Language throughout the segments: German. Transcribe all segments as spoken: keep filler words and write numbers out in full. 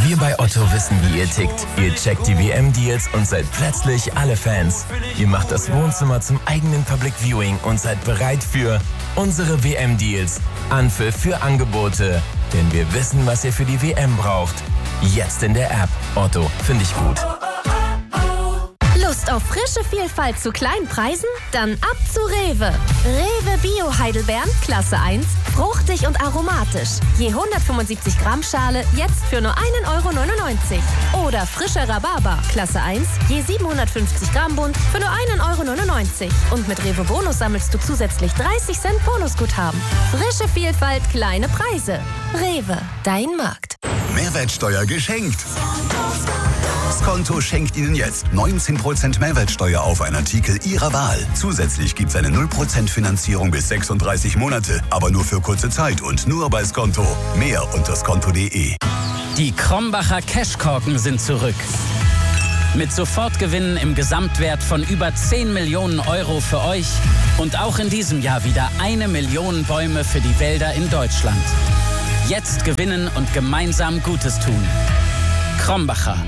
Wir bei Otto wissen, wie ihr tickt. Ihr checkt die W M-Deals und seid plötzlich alle Fans. Ihr macht das Wohnzimmer zum eigenen Public Viewing und seid bereit für unsere W M-Deals. Anpfiff für Angebote. Denn wir wissen, was ihr für die W M braucht. Jetzt in der App. Otto, finde ich gut. Lust auf frische Vielfalt zu kleinen Preisen? Dann ab zu Rewe. Rewe Bio Heidelbeeren, Klasse eins, fruchtig und aromatisch. Je hundertfünfundsiebzig Gramm Schale, jetzt für nur ein Euro neunundneunzig. Oder frischer Rhabarber, Klasse eins, je siebenhundertfünfzig Gramm Bund, für nur ein Euro neunundneunzig. Und mit Rewe Bonus sammelst du zusätzlich dreißig Cent Bonusguthaben. Frische Vielfalt, kleine Preise. Rewe, dein Markt. Mehrwertsteuer geschenkt. Skonto schenkt Ihnen jetzt neunzehn Prozent Mehrwertsteuer auf einen Artikel Ihrer Wahl. Zusätzlich gibt es eine null Prozent Finanzierung bis sechsunddreißig Monate, aber nur für kurze Zeit und nur bei Skonto. Mehr unter skonto punkt de. Die Krombacher Cashkorken sind zurück. Mit Sofortgewinnen im Gesamtwert von über zehn Millionen Euro für euch und auch in diesem Jahr wieder eine Million Bäume für die Wälder in Deutschland. Jetzt gewinnen und gemeinsam Gutes tun. Krombacher.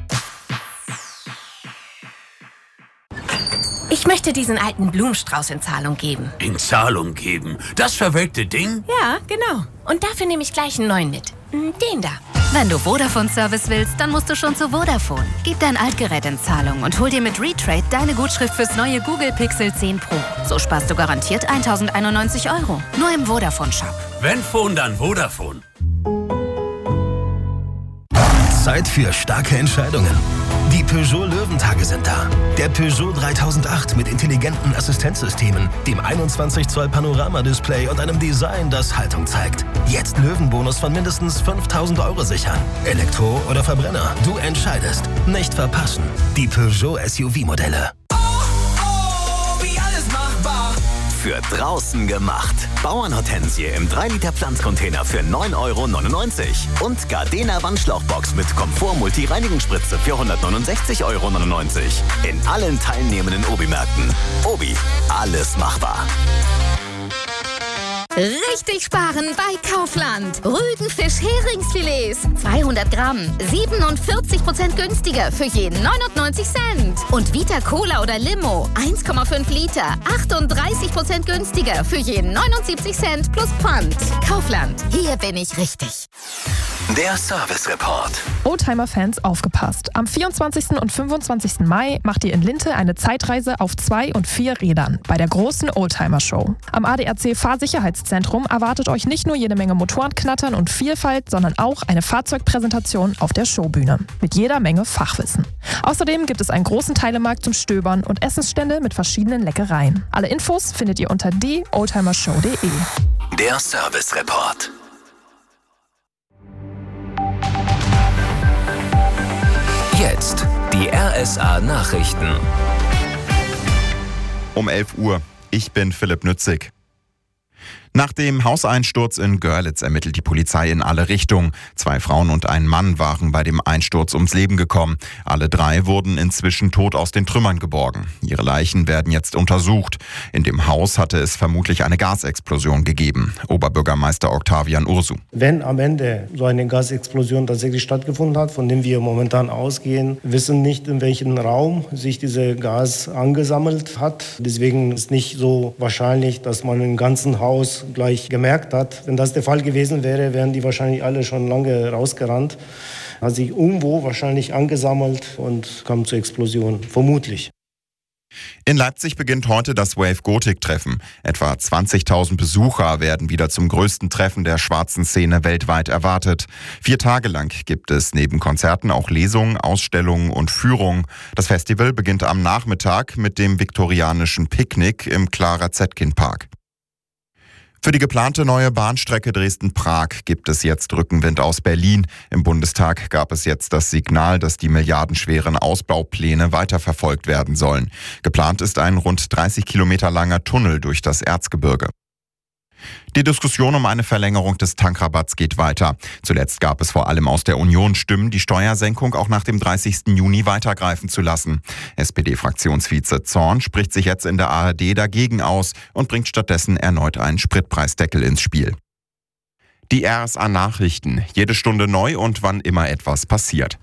Ich möchte diesen alten Blumenstrauß in Zahlung geben. In Zahlung geben? Das verwelkte Ding? Ja, genau. Und dafür nehme ich gleich einen neuen mit. Den da. Wenn du Vodafone-Service willst, dann musst du schon zu Vodafone. Gib dein Altgerät in Zahlung und hol dir mit Retrade deine Gutschrift fürs neue Google Pixel zehn Pro. So sparst du garantiert eintausendeinundneunzig Euro. Nur im Vodafone-Shop. Wenn Phone, dann Vodafone. Zeit für starke Entscheidungen. Die Peugeot Löwentage sind da. Der Peugeot dreitausendacht mit intelligenten Assistenzsystemen, dem einundzwanzig Zoll Panoramadisplay und einem Design, das Haltung zeigt. Jetzt Löwenbonus von mindestens fünftausend Euro sichern. Elektro oder Verbrenner, du entscheidest. Nicht verpassen. Die Peugeot S U V-Modelle. Für draußen gemacht. Bauernhortensie im drei Liter Pflanzcontainer für neun Euro neunundneunzig. Und Gardena Wandschlauchbox mit Komfort-Multi-Reinigungsspritze für hundertneunundsechzig Euro neunundneunzig. In allen teilnehmenden Obi-Märkten. Obi, alles machbar. Richtig sparen bei Kaufland. Rügenfisch-Heringsfilets. zweihundert Gramm. siebenundvierzig Prozent günstiger für jeden neunundneunzig Cent. Und Vita Cola oder Limo. eins Komma fünf Liter. achtunddreißig Prozent günstiger für jeden neunundsiebzig Cent plus Pfand. Kaufland. Hier bin ich richtig. Der Service Report. Oldtimer-Fans aufgepasst. Am vierundzwanzigsten und fünfundzwanzigsten Mai macht ihr in Linte eine Zeitreise auf zwei und vier Rädern bei der großen Oldtimer-Show. Am A D A C Fahrsicherheitszentrum erwartet euch nicht nur jede Menge Motorenknattern und Vielfalt, sondern auch eine Fahrzeugpräsentation auf der Showbühne mit jeder Menge Fachwissen. Außerdem gibt es einen großen Teilemarkt zum Stöbern und Essensstände mit verschiedenen Leckereien. Alle Infos findet ihr unter die oldtimershow punkt de. Der Service Report. Jetzt die R S A-Nachrichten. Um elf Uhr. Ich bin Philipp Nützig. Nach dem Hauseinsturz in Görlitz ermittelt die Polizei in alle Richtungen. Zwei Frauen und ein Mann waren bei dem Einsturz ums Leben gekommen. Alle drei wurden inzwischen tot aus den Trümmern geborgen. Ihre Leichen werden jetzt untersucht. In dem Haus hatte es vermutlich eine Gasexplosion gegeben. Oberbürgermeister Octavian Ursu. Wenn am Ende so eine Gasexplosion tatsächlich stattgefunden hat, von dem wir momentan ausgehen, wissen nicht, in welchem Raum sich diese Gas angesammelt hat. Deswegen ist nicht so wahrscheinlich, dass man im ganzen Haus gleich gemerkt hat. Wenn das der Fall gewesen wäre, wären die wahrscheinlich alle schon lange rausgerannt. Hat sich irgendwo wahrscheinlich angesammelt und kam zur Explosion, vermutlich. In Leipzig beginnt heute das Wave Gothic-Treffen. Etwa zwanzigtausend Besucher werden wieder zum größten Treffen der schwarzen Szene weltweit erwartet. Vier Tage lang gibt es neben Konzerten auch Lesungen, Ausstellungen und Führungen. Das Festival beginnt am Nachmittag mit dem viktorianischen Picknick im Clara-Zetkin-Park. Für die geplante neue Bahnstrecke Dresden-Prag gibt es jetzt Rückenwind aus Berlin. Im Bundestag gab es jetzt das Signal, dass die milliardenschweren Ausbaupläne weiterverfolgt werden sollen. Geplant ist ein rund dreißig Kilometer langer Tunnel durch das Erzgebirge. Die Diskussion um eine Verlängerung des Tankrabatts geht weiter. Zuletzt gab es vor allem aus der Union Stimmen, die Steuersenkung auch nach dem dreißigsten Juni weitergreifen zu lassen. S P D-Fraktionsvize Zorn spricht sich jetzt in der A R D dagegen aus und bringt stattdessen erneut einen Spritpreisdeckel ins Spiel. Die R S A-Nachrichten. Jede Stunde neu und wann immer etwas passiert.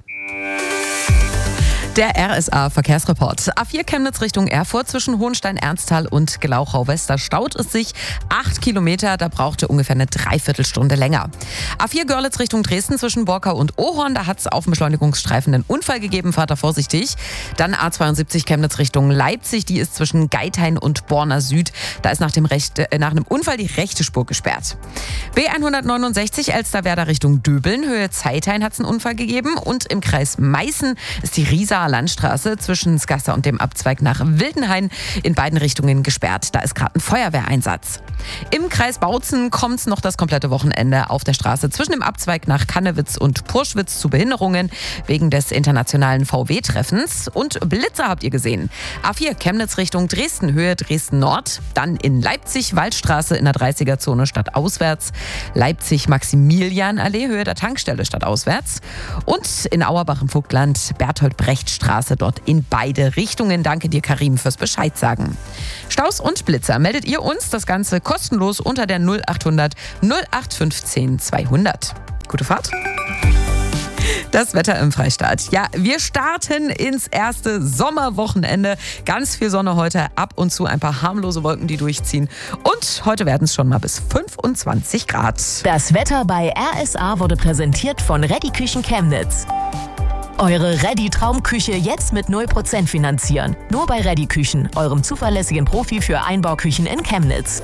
Der R S A-Verkehrsreport. A vier Chemnitz Richtung Erfurt zwischen Hohenstein-Ernsthal und Glauchau-West. Da staut es sich acht Kilometer. Da brauchte ungefähr eine Dreiviertelstunde länger. A vier Görlitz Richtung Dresden zwischen Borkau und Ohorn. Da hat es auf dem Beschleunigungsstreifen einen Unfall gegeben. Fahrt da vorsichtig. Dann A zweiundsiebzig Chemnitz Richtung Leipzig. Die ist zwischen Geithain und Borna Süd. Da ist nach dem, rechte, äh, nach einem Unfall die rechte Spur gesperrt. B hundertneunundsechzig Elsterwerda Richtung Döbeln. Höhe Zeithain hat es einen Unfall gegeben. Und im Kreis Meißen ist die Rieser Landstraße zwischen Skasser und dem Abzweig nach Wildenhain in beiden Richtungen gesperrt. Da ist gerade ein Feuerwehreinsatz. Im Kreis Bautzen kommt noch das komplette Wochenende auf der Straße zwischen dem Abzweig nach Kannewitz und Purschwitz zu Behinderungen wegen des internationalen V W-Treffens. Und Blitzer habt ihr gesehen. A vier Chemnitz Richtung Dresden, Höhe Dresden Nord. Dann in Leipzig Waldstraße in der dreißiger-Zone stadtauswärts. Leipzig Maximilianallee, Höhe der Tankstelle stadtauswärts. Und in Auerbach im Vogtland Berthold Brecht Straße dort in beide Richtungen. Danke dir, Karim, fürs Bescheid sagen. Staus und Blitzer meldet ihr uns das Ganze kostenlos unter der null achthundert null acht fünfzehn zweihundert. Gute Fahrt. Das Wetter im Freistaat. Ja, wir starten ins erste Sommerwochenende. Ganz viel Sonne heute, ab und zu ein paar harmlose Wolken, die durchziehen. Und heute werden es schon mal bis fünfundzwanzig Grad. Das Wetter bei R S A wurde präsentiert von Ready Küchen Chemnitz. Eure Ready Traumküche jetzt mit null Prozent finanzieren. Nur bei Ready Küchen, eurem zuverlässigen Profi für Einbauküchen in Chemnitz.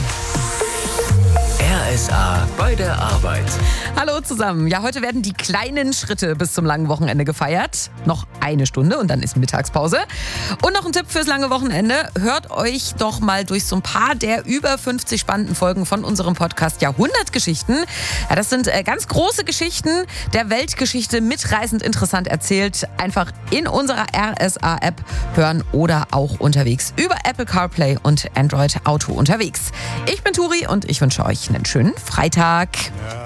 R S A bei der Arbeit. Hallo zusammen. Ja, heute werden die kleinen Schritte bis zum langen Wochenende gefeiert. Noch eine Stunde und dann ist Mittagspause. Und noch ein Tipp fürs lange Wochenende. Hört euch doch mal durch so ein paar der über fünfzig spannenden Folgen von unserem Podcast Jahrhundertgeschichten. Ja, das sind äh, ganz große Geschichten der Weltgeschichte, mitreißend interessant erzählt. Einfach in unserer R S A-App hören oder auch unterwegs über Apple CarPlay und Android Auto unterwegs. Ich bin Turi und ich wünsche euch einen schönen Freitag.